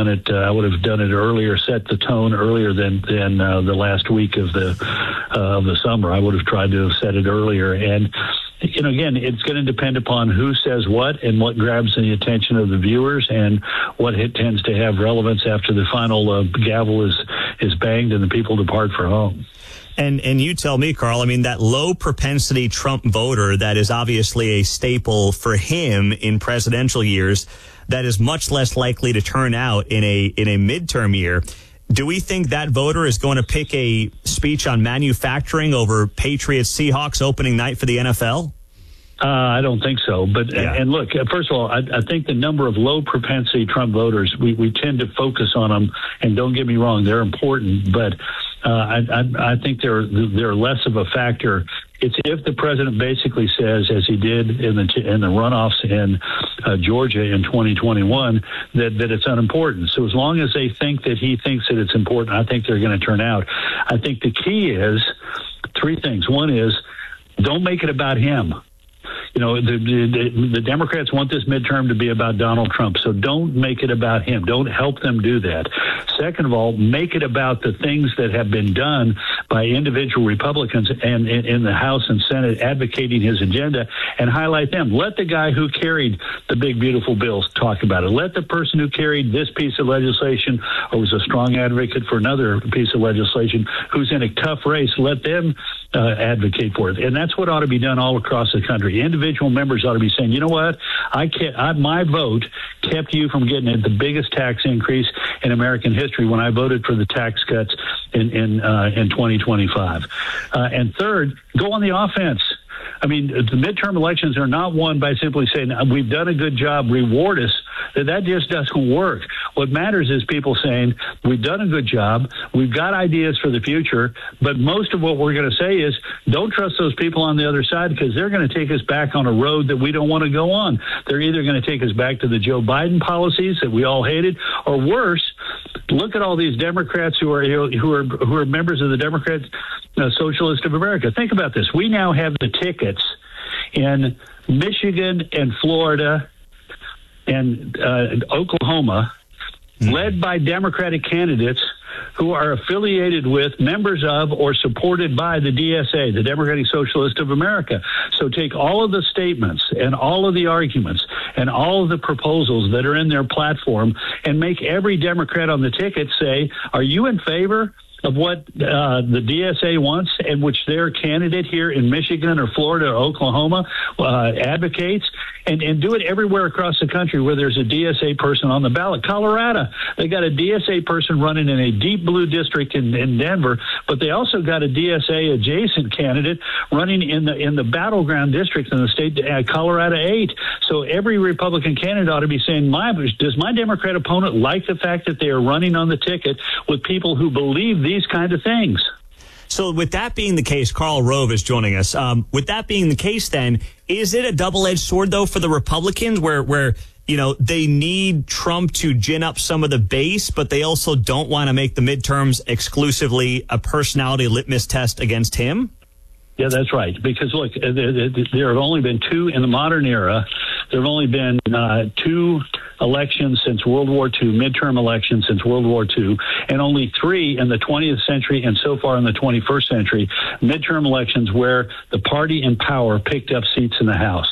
done it. I would have done it earlier, set the tone earlier than the last week of the summer. I would have tried to have set it earlier. And again, it's going to depend upon who says what and what grabs the attention of the viewers and what it tends to have relevance after the final gavel is banged and the people depart for home. And you tell me, Carl, I mean, that low propensity Trump voter that is obviously a staple for him in presidential years, that is much less likely to turn out in a midterm year. Do we think that voter is going to pick a speech on manufacturing over Patriots Seahawks opening night for the NFL? I don't think so. But yeah. And look, first of all, I think the number of low propensity Trump voters, we tend to focus on them. And don't get me wrong, they're important. But I think they're less of a factor. It's if the president basically says, as he did in the runoffs in Georgia in 2021, that it's unimportant. So as long as they think that he thinks that it's important, I think they're going to turn out. I think the key is three things. One is, don't make it about him. The Democrats want this midterm to be about Donald Trump, so don't make it about him. Don't help them do that. Second of all, make it about the things that have been done by individual Republicans and in the House and Senate advocating his agenda, and highlight them. Let the guy who carried the big, beautiful bills talk about it. Let the person who carried this piece of legislation or was a strong advocate for another piece of legislation who's in a tough race, let them advocate for it. And that's what ought to be done all across the country. Individual members ought to be saying, you know what, my vote kept you from getting the biggest tax increase in American history when I voted for the tax cuts in 2025. And third, go on the offense. I mean, the midterm elections are not won by simply saying, we've done a good job, reward us. That just doesn't work. What matters is people saying, we've done a good job, we've got ideas for the future, but most of what we're going to say is, don't trust those people on the other side because they're going to take us back on a road that we don't want to go on. They're either going to take us back to the Joe Biden policies that we all hated, or worse, look at all these Democrats who are members of the Democrat Socialist of America. Think about this. We now have the tickets in Michigan and Florida and Oklahoma, led by Democratic candidates who are affiliated with, members of, or supported by the DSA, the Democratic Socialist of America. So take all of the statements and all of the arguments and all of the proposals that are in their platform and make every Democrat on the ticket say, are you in favor of what the DSA wants and which their candidate here in Michigan or Florida or Oklahoma advocates, and do it everywhere across the country where there's a DSA person on the ballot. Colorado, they got a DSA person running in a deep blue district in Denver, but they also got a DSA adjacent candidate running in the battleground district in the state, Colorado 8. So every Republican candidate ought to be saying, does my Democrat opponent like the fact that they are running on the ticket with people who believe these kind of things? So with that being the case, Karl Rove is joining us. With that being the case, then, is it a double-edged sword, though, for the Republicans where they need Trump to gin up some of the base, but they also don't want to make the midterms exclusively a personality litmus test against him? Yeah, that's right. Because, look, there have only been two in the modern era. There have only been two elections since World War II, midterm elections since World War II, and only three in the 20th century and so far in the 21st century, midterm elections where the party in power picked up seats in the House.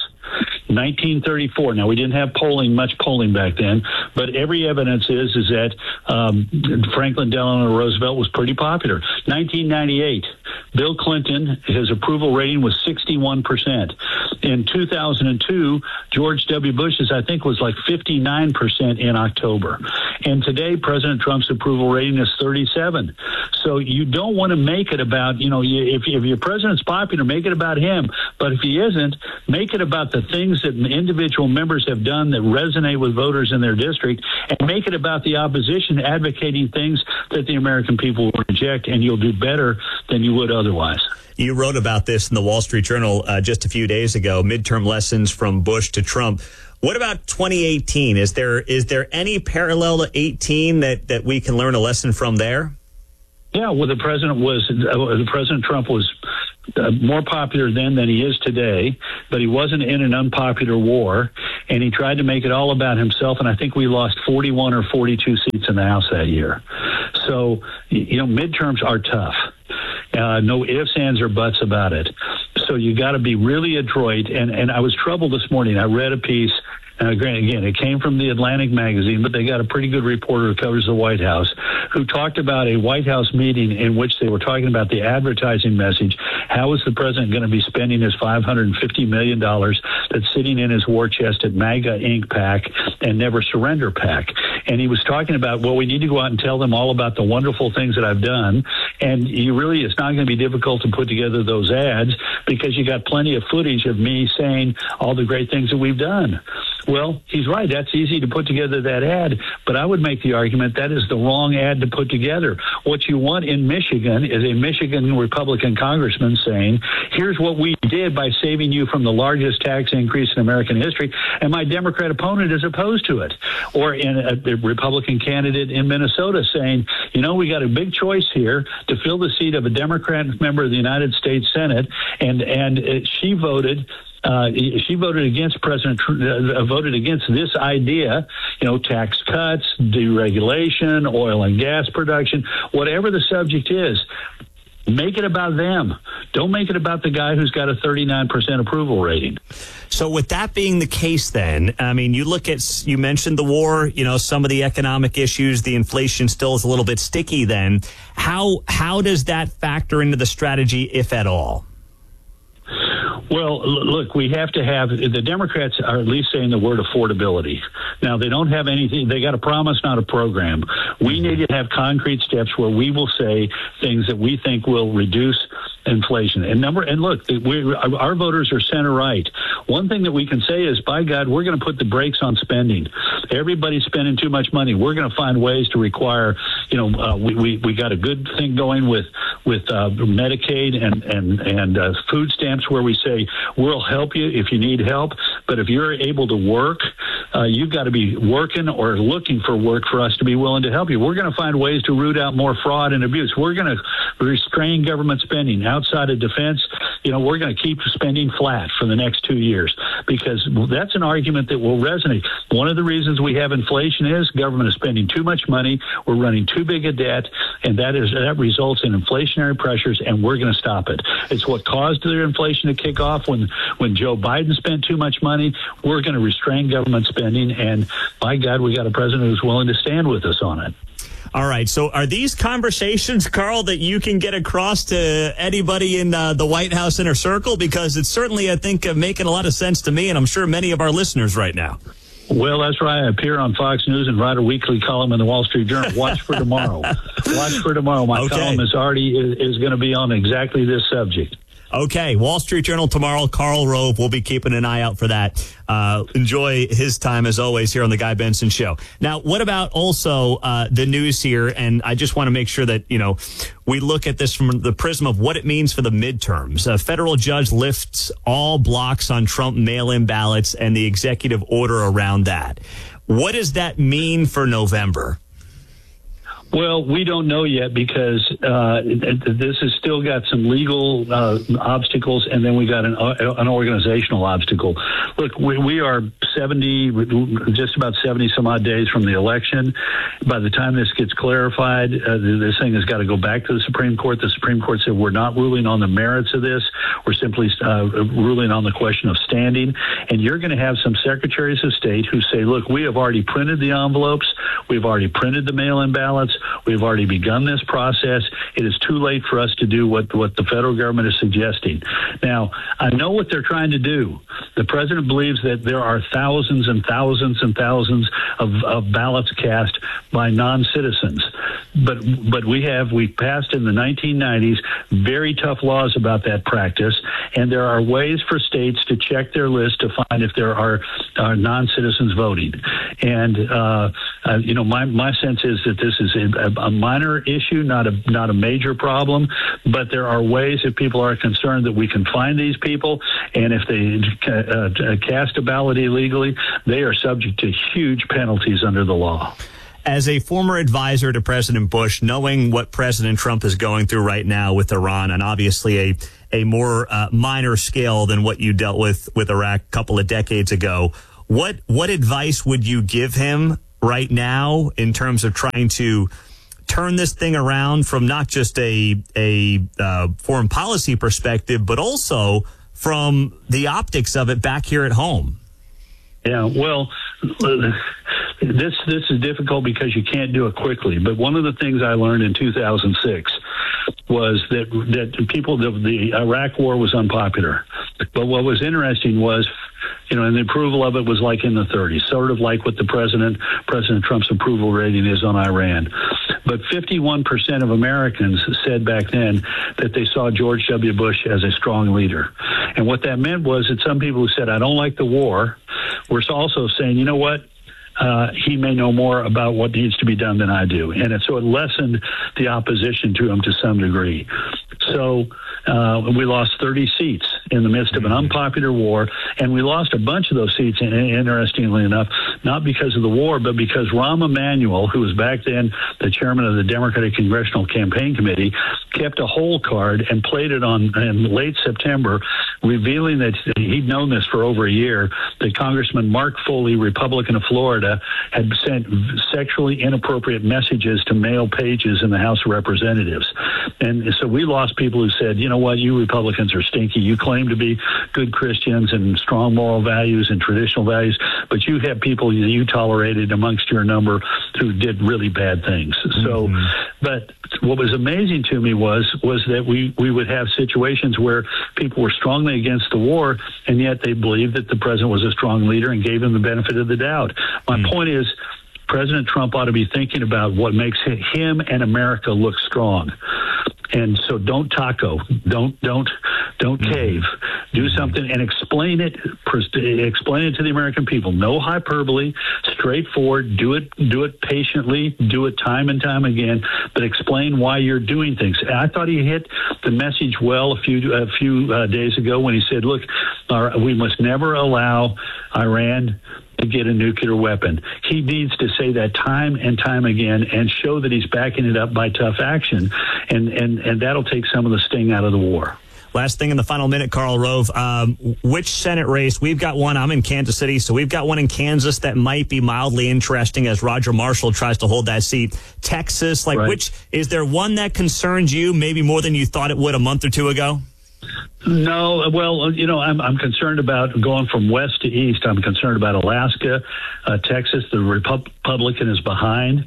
1934. Now, we didn't have much polling back then, but every evidence is that Franklin Delano Roosevelt was pretty popular. 1998, Bill Clinton, his approval rating was 61%. In 2002, George W. Bush's, I think, was like 59% in October. And today, President Trump's approval rating is 37. So you don't want to make it about, if your president's popular, make it about him. But if he isn't, make it about the things that individual members have done that resonate with voters in their district, and make it about the opposition advocating things that the American people will reject, and you'll do better than you would otherwise. You wrote about this in the Wall Street Journal just a few days ago, midterm lessons from Bush to Trump. What about 2018? Is there any parallel to 18 that we can learn a lesson from there? Yeah, well, President Trump was more popular then than he is today, but he wasn't in an unpopular war, and he tried to make it all about himself, and I think we lost 41 or 42 seats in the House that year. So, midterms are tough. No ifs, ands, or buts about it. So you got to be really adroit. And I was troubled this morning. I read a piece. Again, it came from the Atlantic magazine, but they got a pretty good reporter who covers the White House, who talked about a White House meeting in which they were talking about the advertising message. How is the president going to be spending his $550 million that's sitting in his war chest at MAGA Inc. PAC and Never Surrender PAC? And he was talking about, well, we need to go out and tell them all about the wonderful things that I've done. And it's not going to be difficult to put together those ads because you got plenty of footage of me saying all the great things that we've done. Well, he's right. That's easy to put together that ad, but I would make the argument that is the wrong ad to put together. What you want in Michigan is a Michigan Republican congressman saying, here's what we did by saving you from the largest tax increase in American history, and my Democrat opponent is opposed to it. Or in a Republican candidate in Minnesota saying, we got a big choice here to fill the seat of a Democrat member of the United States Senate, and she voted against voted against this idea, tax cuts, deregulation, oil and gas production, whatever the subject is. Make it about them. Don't make it about the guy who's got a 39% approval rating. So with that being the case, then, I mean, you mentioned the war, some of the economic issues, the inflation still is a little bit sticky then. How does that factor into the strategy, if at all? Well, look, we have to have the Democrats are at least saying the word affordability. Now, they don't have anything. They got a promise, not a program. We need to have concrete steps where we will say things that we think will reduce inflation. And look, our voters are center right. One thing that we can say is, by God, we're going to put the brakes on spending. Everybody's spending too much money. We're going to find ways to require, we got a good thing going with Medicaid and food stamps where we say, we'll help you if you need help. But if you're able to work, you've got to be working or looking for work for us to be willing to help you. We're going to find ways to root out more fraud and abuse. We're going to restrain government spending outside of defense. We're going to keep spending flat for the next 2 years because that's an argument that will resonate. One of the reasons we have inflation is government is spending too much money. We're running too big a debt, and that results in inflationary pressures, and we're going to stop it. It's what caused the inflation to kick off when Joe Biden spent too much money. We're going to restrain government spending, and by God, we got a president who's willing to stand with us on it. All right. So are these conversations, Carl, that you can get across to anybody in the White House inner circle? Because it's certainly, I think, making a lot of sense to me, and I'm sure many of our listeners right now. Well, that's right. I appear on Fox News and write a weekly column in the Wall Street Journal. Watch for tomorrow. Watch for tomorrow. My column is going to be on exactly this subject. Okay, Wall Street Journal tomorrow. Karl Rove, we'll be keeping an eye out for that. Enjoy his time, as always, here on The Guy Benson Show. Now, what about also the news here? And I just want to make sure that, we look at this from the prism of what it means for the midterms. A federal judge lifts all blocks on Trump mail-in ballots and the executive order around that. What does that mean for November? Well, we don't know yet because this has still got some legal obstacles, and then we got an organizational obstacle. Look, we are just about 70 some odd days from the election. By the time this gets clarified, this thing has got to go back to the Supreme Court. The Supreme Court said we're not ruling on the merits of this. We're simply ruling on the question of standing. And you're going to have some secretaries of state who say, look, we have already printed the envelopes. We've already printed the mail-in ballots. We've already begun this process. It is too late for us to do what the federal government is suggesting. Now, I know what they're trying to do. The president believes that there are thousands and thousands and thousands of ballots cast by non-citizens. But we passed in the 1990s very tough laws about that practice, and there are ways for states to check their list to find if there are non-citizens voting. And my sense is that this is a minor issue, not a major problem, but there are ways if people are concerned that we can find these people, and if they cast a ballot illegally, they are subject to huge penalties under the law. As a former advisor to President Bush, knowing what President Trump is going through right now with Iran, and obviously a more minor scale than what you dealt with Iraq a couple of decades ago, what advice would you give him right now in terms of trying to turn this thing around from not just a foreign policy perspective, but also from the optics of it back here at home? Yeah, well, this is difficult because you can't do it quickly. But one of the things I learned in 2006 was that the Iraq war was unpopular. But what was interesting was, and the approval of it was like in the 30s, sort of like what President Trump's approval rating is on Iran. But 51% of Americans said back then that they saw George W. Bush as a strong leader. And what that meant was that some people who said, I don't like the war, were also saying, you know what? He may know more about what needs to be done than I do. And so it lessened the opposition to him to some degree. So we lost 30 seats in the midst of an unpopular war, and we lost a bunch of those seats, interestingly enough, not because of the war, but because Rahm Emanuel, who was back then the chairman of the Democratic Congressional Campaign Committee, kept a hole card and played it in late September, revealing that he'd known this for over a year, that Congressman Mark Foley, Republican of Florida, had sent sexually inappropriate messages to male pages in the House of Representatives. And so we lost people who said, you know what, you Republicans are stinky. You claim to be good Christians and strong moral values and traditional values, but you have people that you tolerated amongst your number who did really bad things. So, but what was amazing to me was that we would have situations where people were strongly against the war, and yet they believed that the president was a strong leader and gave him the benefit of the doubt. My point is, President Trump ought to be thinking about what makes him and America look strong. And so don't taco, don't cave, do something and explain it to the American people. No hyperbole, straightforward, do it patiently, do it time and time again, but explain why you're doing things. And I thought he hit the message well a few days ago when he said, look, we must never allow Iran to get a nuclear weapon. He needs to say that time and time again and show that he's backing it up by tough action, and that'll take some of the sting out of the war. Last thing in the final minute, Karl Rove, which Senate race? We've got one. I'm in Kansas City, so we've got one in Kansas that might be mildly interesting as Roger Marshall tries to hold that seat. Texas, right. Which is there one that concerns you maybe more than you thought it would a month or two ago? No, well, I'm concerned about going from west to east. I'm concerned about Alaska, Texas. The Republican is behind.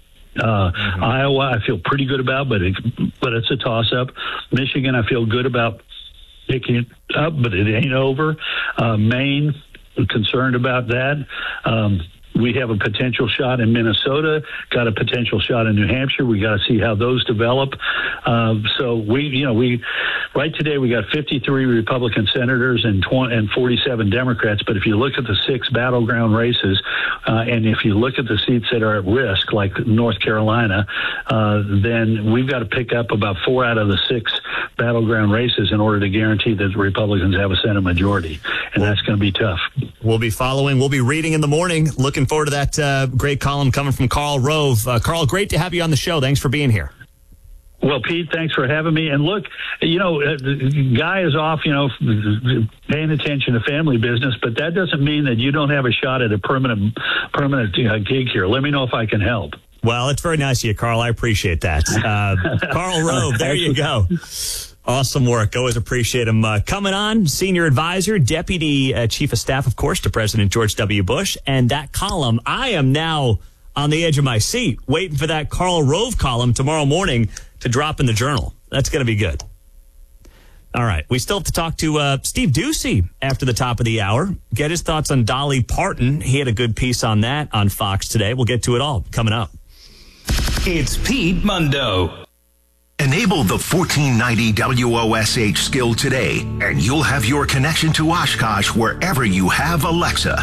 Iowa, I feel pretty good about, but it's a toss-up. Michigan, I feel good about picking it up, but it ain't over. Maine, I'm concerned about that. We have a potential shot in Minnesota, got a potential shot in New Hampshire. We got to see how those develop. So we right today we got 53 Republican senators and 47 Democrats. But if you look at the 6 battleground races, and if you look at the seats that are at risk, like North Carolina, then we've got to pick up about 4 out of the 6 battleground races in order to guarantee that the Republicans have a Senate majority. And that's going to be tough. We'll be following. We'll be reading in the morning. Looking forward to that great column coming from Karl Rove. Karl, great to have you on the show. Thanks for being here. Well, Pete, thanks for having me. And look, the guy is off, paying attention to family business, but that doesn't mean that you don't have a shot at a permanent gig here. Let me know if I can help. Well, it's very nice of you, Karl. I appreciate that. Karl Rove, there you go. Awesome work. Always appreciate him coming on. Senior advisor, deputy chief of staff, of course, to President George W. Bush. And that column, I am now on the edge of my seat, waiting for that Karl Rove column tomorrow morning to drop in the Journal. That's going to be good. All right. We still have to talk to Steve Doocy after the top of the hour. Get his thoughts on Dolly Parton. He had a good piece on that on Fox today. We'll get to it all coming up. It's Pete Mundo. Enable the 1490 WOSH skill today, and you'll have your connection to Oshkosh wherever you have Alexa.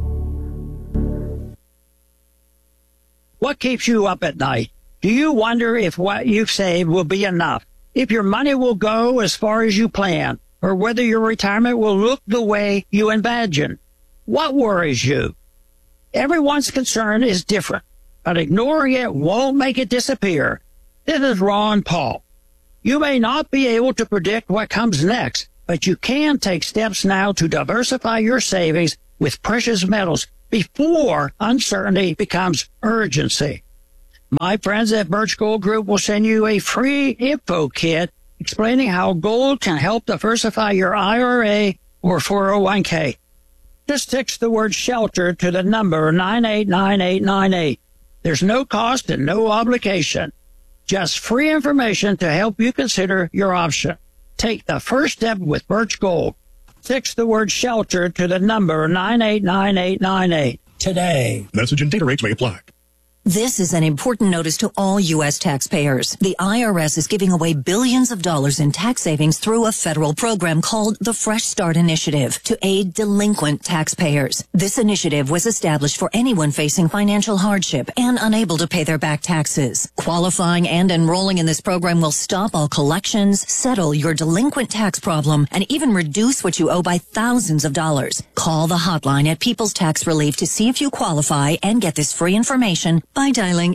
What keeps you up at night? Do you wonder if what you've saved will be enough? If your money will go as far as you plan? Or whether your retirement will look the way you imagine? What worries you? Everyone's concern is different. but ignoring it won't make it disappear. This is Ron Paul. You may not be able to predict what comes next, but you can take steps now to diversify your savings with precious metals before uncertainty becomes urgency. My friends at Birch Gold Group will send you a free info kit explaining how gold can help diversify your IRA or 401k. Just text the word shelter to the number 989898. There's no cost and no obligation. Just free information to help you consider your option. Take the first step with Birch Gold. Text the word shelter to the number 989898 today. Message and data rates may apply. This is an important notice to all U.S. taxpayers. The IRS is giving away billions of dollars in tax savings through a federal program called the Fresh Start Initiative to aid delinquent taxpayers. This initiative was established for anyone facing financial hardship and unable to pay their back taxes. Qualifying and enrolling in this program will stop all collections, settle your delinquent tax problem, and even reduce what you owe by thousands of dollars. Call the hotline at People's Tax Relief to see if you qualify and get this free information by dialing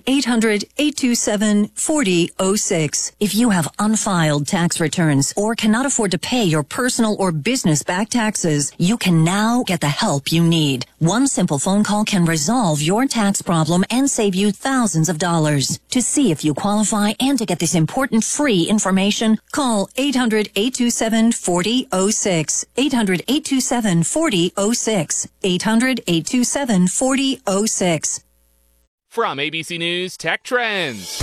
800-827-4006. If you have unfiled tax returns or cannot afford to pay your personal or business back taxes, you can now get the help you need. One simple phone call can resolve your tax problem and save you thousands of dollars. To see if you qualify and to get this important free information, call 800-827-4006. 800-827-4006. 800-827-4006. From ABC News Tech Trends.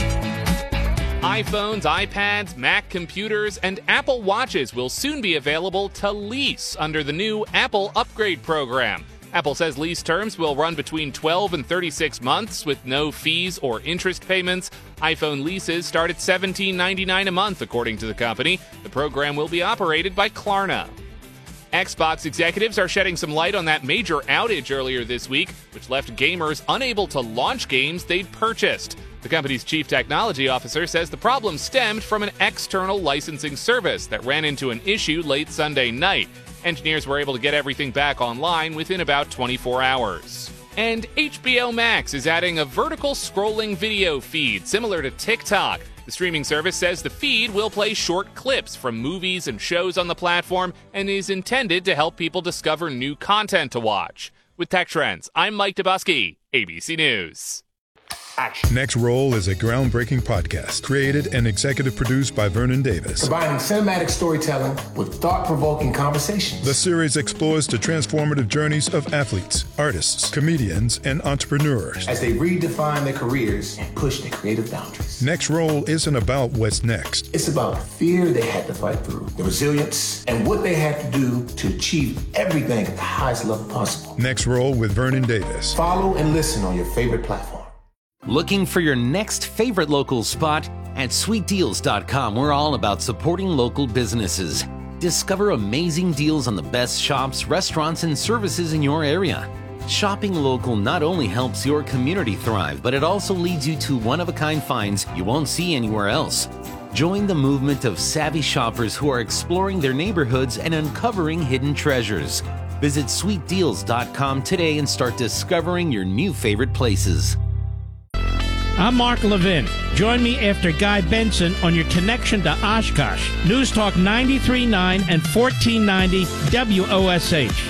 iPhones, iPads, Mac computers, and Apple Watches will soon be available to lease under the new Apple Upgrade Program. Apple says lease terms will run between 12 and 36 months with no fees or interest payments. iPhone leases start at $17.99 a month, according to the company. The program will be operated by Klarna. Xbox executives are shedding some light on that major outage earlier this week, which left gamers unable to launch games they'd purchased. The company's chief technology officer says the problem stemmed from an external licensing service that ran into an issue late Sunday night. Engineers were able to get everything back online within about 24 hours. And HBO Max is adding a vertical scrolling video feed similar to TikTok. The streaming service says the feed will play short clips from movies and shows on the platform and is intended to help people discover new content to watch. With Tech Trends, I'm Mike Dubusky, ABC News. Action. Next Roll is a groundbreaking podcast created and executive produced by Vernon Davis. Combining cinematic storytelling with thought-provoking conversations. The series explores the transformative journeys of athletes, artists, comedians, and entrepreneurs as they redefine their careers and push their creative boundaries. Next Roll isn't about what's next. It's about the fear they had to fight through, the resilience, and what they had to do to achieve everything at the highest level possible. Next Roll with Vernon Davis. Follow and listen on your favorite platform. Looking for your next favorite local spot? At sweetdeals.com, we're all about supporting local businesses. Discover amazing deals on the best shops, restaurants, and services in your area. Shopping local not only helps your community thrive, but it also leads you to one-of-a-kind finds you won't see anywhere else. Join the movement of savvy shoppers who are exploring their neighborhoods and uncovering hidden treasures. Visit sweetdeals.com today and start discovering your new favorite places. I'm Mark Levin. Join me after Guy Benson on your connection to Oshkosh. News Talk 93.9 and 1490 WOSH.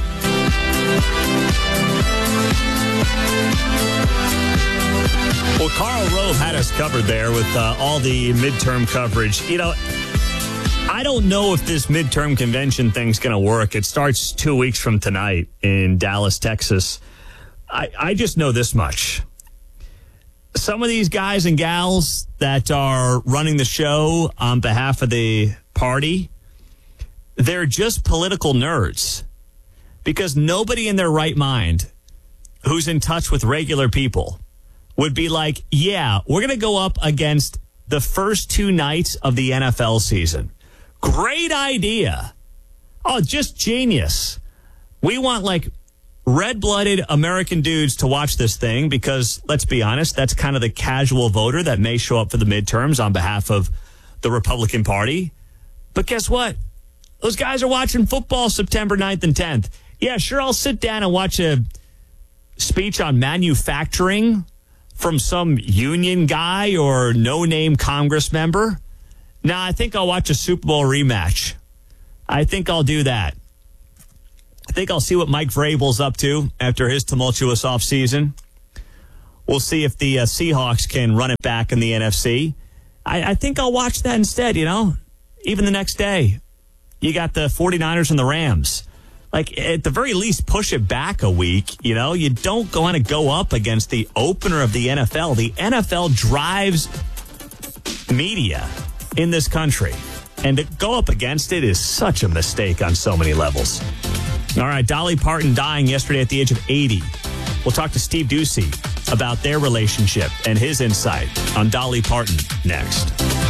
Well, Karl Rove had us covered there with all the midterm coverage. You know, I don't know if this midterm convention thing's going to work. It starts 2 weeks from tonight in Dallas, Texas. I just know this much. Some of these guys and gals that are running the show on behalf of the party, they're just political nerds. Because nobody in their right mind who's in touch with regular people would be like, yeah, we're going to go up against the first two nights of the NFL season. Great idea. Oh, just genius. We want like red-blooded American dudes to watch this thing because, let's be honest, that's kind of the casual voter that may show up for the midterms on behalf of the Republican Party. But guess what? Those guys are watching football September 9th and 10th. Yeah, sure, I'll sit down and watch a speech on manufacturing from some union guy or no-name Congress member. Now, I think I'll watch a Super Bowl rematch. I think I'll do that. I think I'll see what Mike Vrabel's up to after his tumultuous offseason. We'll see if the Seahawks can run it back in the NFC. I think I'll watch that instead, even the next day. You got the 49ers and the Rams. Like, at the very least, push it back a week. You don't want to go up against the opener of the NFL. The NFL drives media in this country. And to go up against it is such a mistake on so many levels. All right, Dolly Parton dying yesterday at the age of 80. We'll talk to Steve Ducey about their relationship and his insight on Dolly Parton next.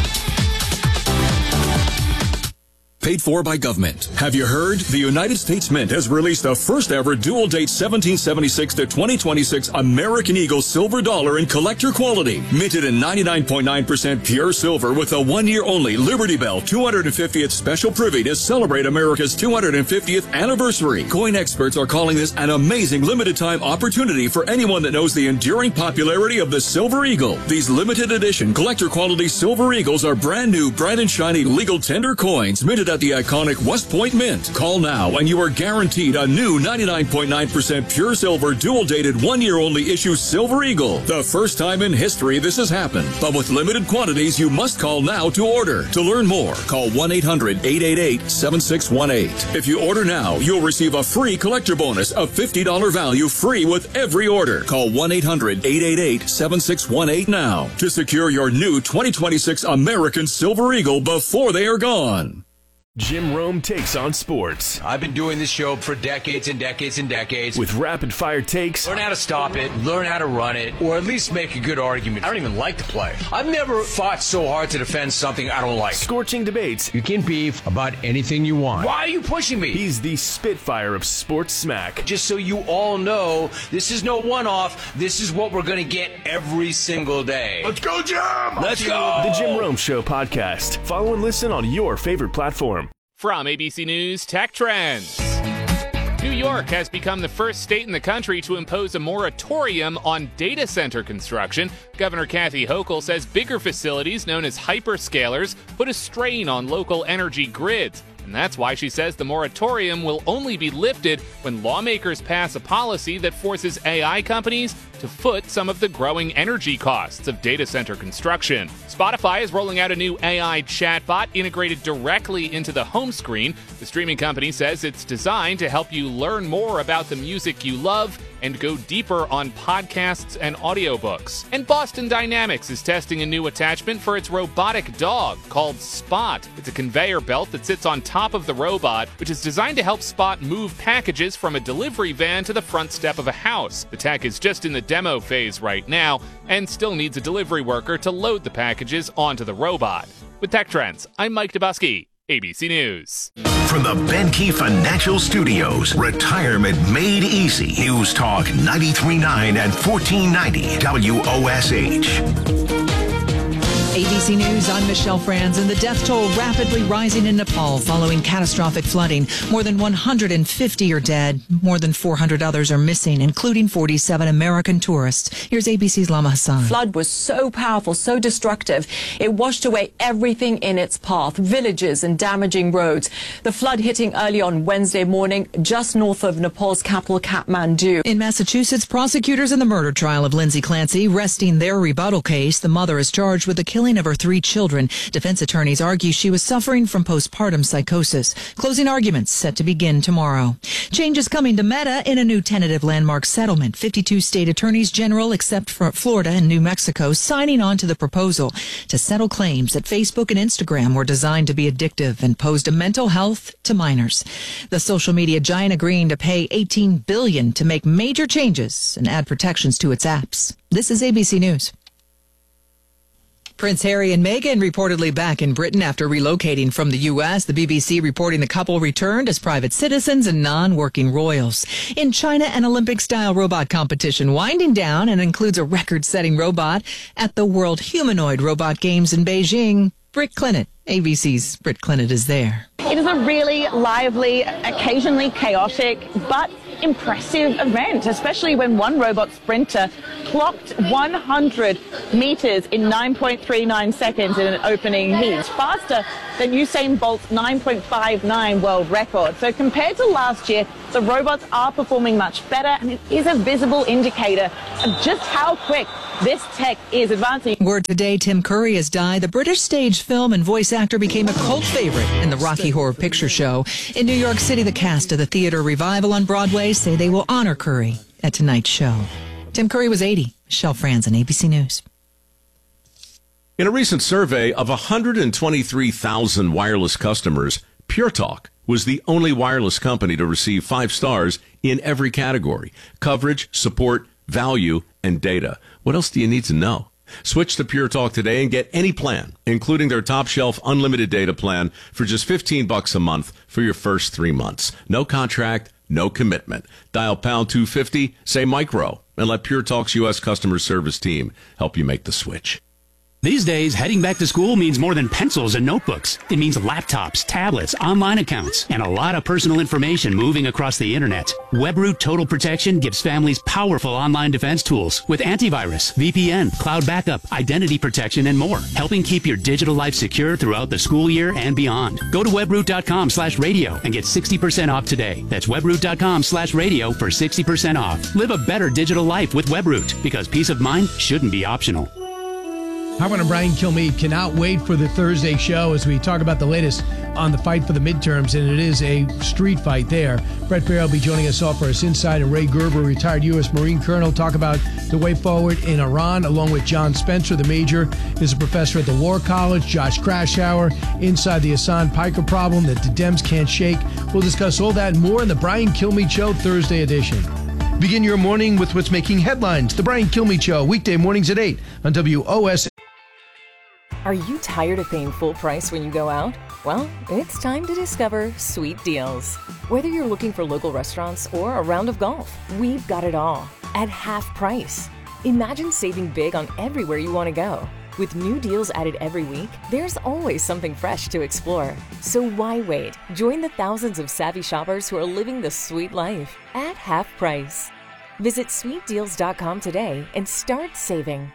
Paid for by government. Have you heard? The United States Mint has released the first ever dual date 1776 to 2026 American Eagle silver dollar in collector quality. Minted in 99.9% pure silver with a 1 year only Liberty Bell 250th special privy to celebrate America's 250th anniversary. Coin experts are calling this an amazing limited time opportunity for anyone that knows the enduring popularity of the Silver Eagle. These limited edition collector quality Silver Eagles are brand new, bright and shiny legal tender coins minted at the iconic West Point Mint. Call now and you are guaranteed a new 99.9% pure silver dual-dated 1 year only issue Silver Eagle. The first time in history this has happened. But with limited quantities, you must call now to order. To learn more, call 1-800-888-7618. If you order now, you'll receive a free collector bonus of $50 value free with every order. Call 1-800-888-7618 now to secure your new 2026 American Silver Eagle before they are gone. Jim Rome takes on sports. I've been doing this show for decades and decades and decades. With rapid-fire takes. Learn how to stop it, learn how to run it, or at least make a good argument. I don't even like to play. I've never fought so hard to defend something I don't like. Scorching debates. You can beef about anything you want. Why are you pushing me? He's the Spitfire of sports smack. Just so you all know, this is no one-off. This is what we're going to get every single day. Let's go, Jim! Let's go! The Jim Rome Show podcast. Follow and listen on your favorite platform. From ABC News Tech Trends. New York has become the first state in the country to impose a moratorium on data center construction. Governor Kathy Hochul says bigger facilities known as hyperscalers put a strain on local energy grids. And that's why she says the moratorium will only be lifted when lawmakers pass a policy that forces AI companies to foot some of the growing energy costs of data center construction. Spotify is rolling out a new AI chatbot integrated directly into the home screen. The streaming company says it's designed to help you learn more about the music you love and go deeper on podcasts and audiobooks. And Boston Dynamics is testing a new attachment for its robotic dog called Spot. It's a conveyor belt that sits on top of the robot, which is designed to help Spot move packages from a delivery van to the front step of a house. The tech is just in the demo phase right now and still needs a delivery worker to load the packages onto the robot. With Tech Trends, I'm Mike Dubusky, ABC News. From the Benke Financial Studios, retirement made easy. News Talk 93.9 and 1490 WOSH. ABC News, I'm Michelle Franz, and the death toll rapidly rising in Nepal following catastrophic flooding. More than 150 are dead. More than 400 others are missing, including 47 American tourists. Here's ABC's Lama Hassan. Flood was so powerful, so destructive. It washed away everything in its path, villages and damaging roads. The flood hitting early on Wednesday morning just north of Nepal's capital, Kathmandu. In Massachusetts, prosecutors in the murder trial of Lindsay Clancy resting their rebuttal case. The mother is charged with the killing of her 3 children. Defense attorneys argue she was suffering from postpartum psychosis. Closing arguments set to begin tomorrow. Changes coming to Meta in a new tentative landmark settlement. 52 state attorneys general, except for Florida and New Mexico, signing on to the proposal to settle claims that Facebook and Instagram were designed to be addictive and posed a mental health to minors. The social media giant agreeing to pay $18 billion to make major changes and add protections to its apps. This is ABC News. Prince Harry and Meghan reportedly back in Britain after relocating from the U.S. The BBC reporting the couple returned as private citizens and non-working royals. In China, an Olympic-style robot competition winding down and includes a record-setting robot at the World Humanoid Robot Games in Beijing. Britt Clinton, ABC's Britt Clinton is there. It is a really lively, occasionally chaotic, but impressive event, especially when one robot sprinter clocked 100 meters in 9.39 seconds in an opening heat, faster than Usain Bolt's 9.59 world record. So compared to last year, the robots are performing much better, and it is a visible indicator of just how quick this tech is advancing. Word today, Tim Curry has died. The British stage film and voice actor became a cult favorite in the Rocky Horror Picture Show. In New York City, the cast of the theater revival on Broadway say they will honor Curry at tonight's show. Tim Curry was 80. Michelle Franzen, ABC News. In a recent survey of 123,000 wireless customers, Pure Talk was the only wireless company to receive 5 stars in every category: coverage, support, value, and data. What else do you need to know? Switch to Pure Talk today and get any plan, including their top shelf unlimited data plan, for just $15 a month for your first 3 months. No contract, no commitment. Dial pound 250, say micro, and let Pure Talk's U.S. customer service team help you make the switch. These days, heading back to school means more than pencils and notebooks. It means laptops, tablets, online accounts, and a lot of personal information moving across the internet. WebRoot Total Protection gives families powerful online defense tools with antivirus, VPN, cloud backup, identity protection, and more, helping keep your digital life secure throughout the school year and beyond. Go to webroot.com/radio and get 60% off today. That's webroot.com/radio for 60% off. Live a better digital life with WebRoot, because peace of mind shouldn't be optional. Howard and Brian Kilmeade cannot wait for the Thursday show as we talk about the latest on the fight for the midterms, and it is a street fight there. Brett Baer will be joining us all for us inside, and Ray Gerber, retired U.S. Marine Colonel, talk about the way forward in Iran, along with John Spencer. The major is a professor at the War College. Josh Krasauer, inside the Hassan Piker problem that the Dems can't shake. We'll discuss all that and more in the Brian Kilmeade Show Thursday edition. Begin your morning with what's making headlines. The Brian Kilmeade Show, weekday mornings at 8 on WOS. Are you tired of paying full price when you go out? Well, it's time to discover Sweet Deals. Whether you're looking for local restaurants or a round of golf, we've got it all at half price. Imagine saving big on everywhere you want to go. With new deals added every week, there's always something fresh to explore. So why wait? Join the thousands of savvy shoppers who are living the sweet life at half price. Visit sweetdeals.com today and start saving.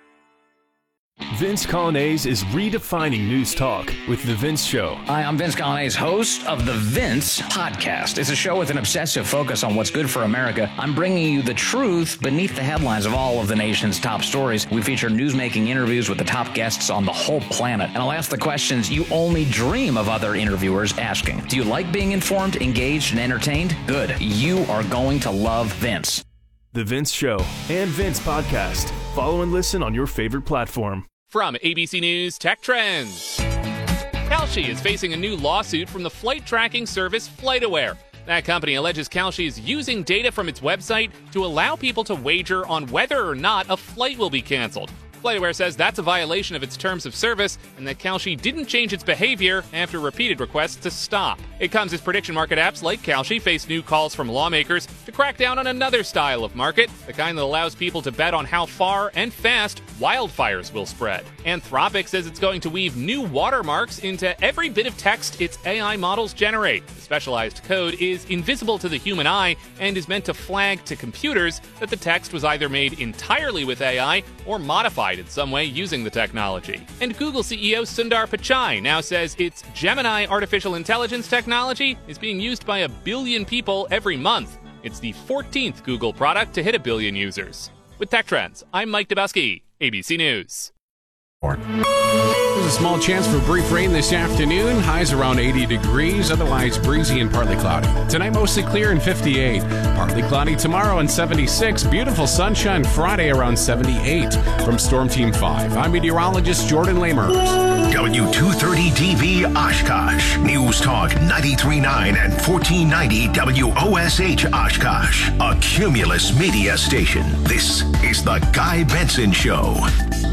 Vince Coglianese is redefining news talk with The Vince Show. Hi, I'm Vince Coglianese, host of The Vince Podcast. It's a show with an obsessive focus on what's good for America. I'm bringing you the truth beneath the headlines of all of the nation's top stories. We feature newsmaking interviews with the top guests on the whole planet. And I'll ask the questions you only dream of other interviewers asking. Do you like being informed, engaged, and entertained? Good. You are going to love Vince. The Vince Show and Vince Podcast. Follow and listen on your favorite platform. From ABC News Tech Trends. Kalshi is facing a new lawsuit from the flight tracking service FlightAware. That company alleges Kalshi is using data from its website to allow people to wager on whether or not a flight will be canceled. FlightAware says that's a violation of its terms of service and that Kalshi didn't change its behavior after repeated requests to stop. It comes as prediction market apps like Kalshi face new calls from lawmakers to crack down on another style of market, the kind that allows people to bet on how far and fast wildfires will spread. Anthropic says it's going to weave new watermarks into every bit of text its AI models generate. The specialized code is invisible to the human eye and is meant to flag to computers that the text was either made entirely with AI or modified in some way using the technology. And Google CEO Sundar Pichai now says its Gemini artificial intelligence technology is being used by 1 billion people every month. It's the 14th Google product to hit 1 billion users. With Tech Trends, I'm Mike Dubowski, ABC News. There's a small chance for brief rain this afternoon. Highs around 80 degrees, otherwise breezy and partly cloudy. Tonight mostly clear and 58. Partly cloudy tomorrow and 76. Beautiful sunshine Friday around 78. From Storm Team 5, I'm meteorologist Jordan Lamers. W230 TV Oshkosh. News Talk 93.9 and 1490 WOSH Oshkosh. A Cumulus media station. This is the Guy Benson Show.